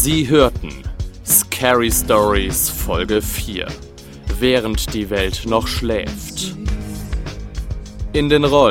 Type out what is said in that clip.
Sie hörten Scary Stories Folge 4, während die Welt noch schläft. In den Rollen